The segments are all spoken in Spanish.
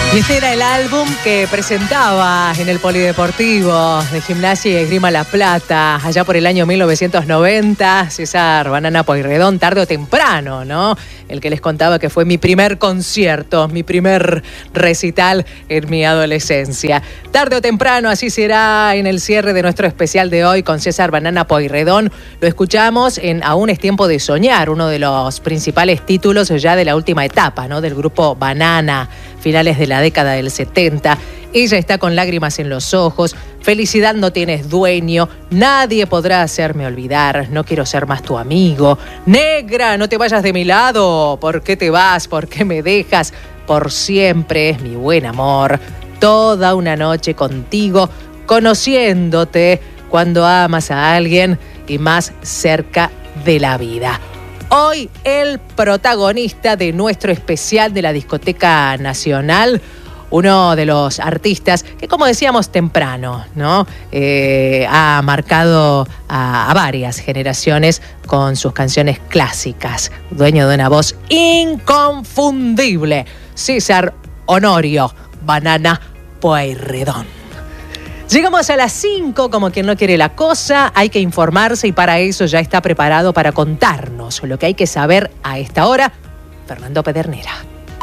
Y este era el álbum que presentaba en el Polideportivo de Gimnasia y Esgrima La Plata, allá por el año 1990, César Banana Pueyrredón, Tarde o Temprano, ¿no? El que les contaba que fue mi primer concierto, mi primer recital en mi adolescencia. Tarde o temprano, así será en el cierre de nuestro especial de hoy con César Banana Pueyrredón. Lo escuchamos en Aún es tiempo de soñar, uno de los principales títulos ya de la última etapa, ¿no? Del grupo Banana, finales de la década del 70. Ella está con lágrimas en los ojos. Felicidad no tienes dueño. Nadie podrá hacerme olvidar. No quiero ser más tu amigo. Negra, no te vayas de mi lado. ¿Por qué te vas? ¿Por qué me dejas? Por siempre es mi buen amor. Toda una noche contigo, conociéndote cuando amas a alguien y más cerca de la vida. Hoy el protagonista de nuestro especial de la Discoteca Nacional, uno de los artistas que, como decíamos temprano, ¿no? Ha marcado a varias generaciones con sus canciones clásicas. Dueño de una voz inconfundible, César Honorio Banana Pueyrredón. Llegamos a las 5, como quien no quiere la cosa, hay que informarse y para eso ya está preparado para contarnos lo que hay que saber a esta hora, Fernando Pedernera.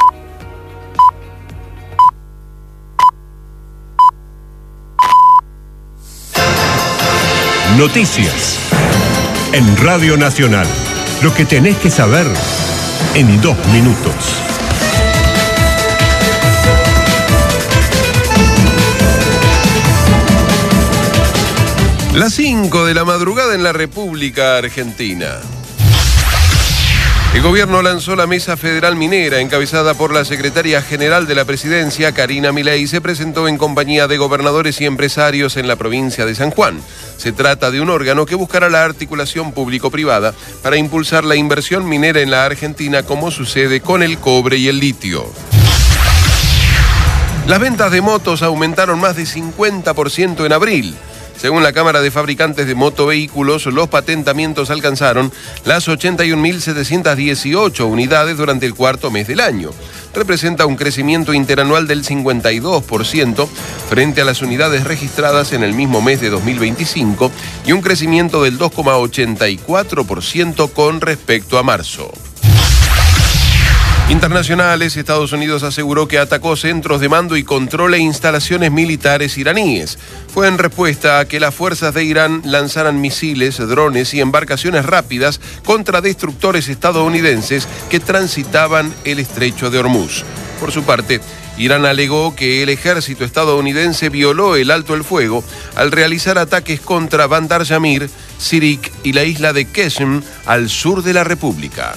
Noticias en Radio Nacional. Lo que tenés que saber en 2 minutos. Las 5 de la madrugada en la República Argentina. El gobierno lanzó la Mesa Federal Minera, encabezada por la secretaria general de la Presidencia, Karina Milei, se presentó en compañía de gobernadores y empresarios en la provincia de San Juan. Se trata de un órgano que buscará la articulación público-privada para impulsar la inversión minera en la Argentina, como sucede con el cobre y el litio. Las ventas de motos aumentaron más de 50% en abril. Según la Cámara de Fabricantes de Motovehículos, los patentamientos alcanzaron las 81.718 unidades durante el cuarto mes del año. Representa un crecimiento interanual del 52% frente a las unidades registradas en el mismo mes de 2025 y un crecimiento del 2,84% con respecto a marzo. Internacionales, Estados Unidos aseguró que atacó centros de mando y control e instalaciones militares iraníes. Fue en respuesta a que las fuerzas de Irán lanzaran misiles, drones y embarcaciones rápidas contra destructores estadounidenses que transitaban el estrecho de Hormuz. Por su parte, Irán alegó que el ejército estadounidense violó el alto el fuego al realizar ataques contra Bandar Yamir, Sirik y la isla de Qeshm al sur de la República.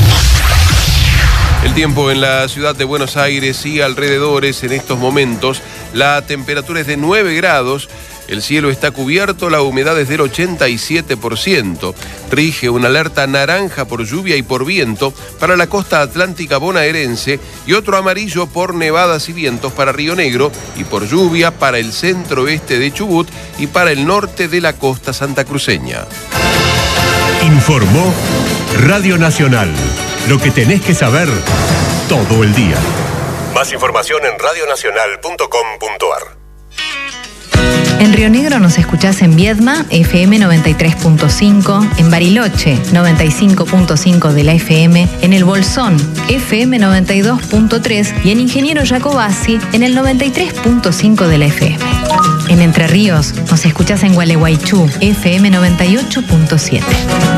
El tiempo en la ciudad de Buenos Aires y alrededores en estos momentos, la temperatura es de 9 grados, el cielo está cubierto, la humedad es del 87%, rige una alerta naranja por lluvia y por viento para la costa atlántica bonaerense y otro amarillo por nevadas y vientos para Río Negro y por lluvia para el centro-oeste de Chubut y para el norte de la costa santacruceña. Informó Radio Nacional. Lo que tenés que saber todo el día. Más información en radionacional.com.ar. En Río Negro nos escuchás en Viedma, FM 93.5, en Bariloche, 95.5 de la FM, en El Bolsón, FM 92.3 y en Ingeniero Jacobasi, en el 93.5 de la FM. En Entre Ríos nos escuchás en Gualeguaychú, FM 98.7.